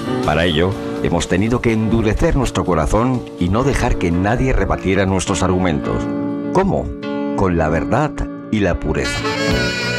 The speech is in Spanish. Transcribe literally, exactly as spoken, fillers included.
Para ello, hemos tenido que endurecer nuestro corazón y no dejar que nadie rebatiera nuestros argumentos. ¿Cómo? Con la verdad y la pureza.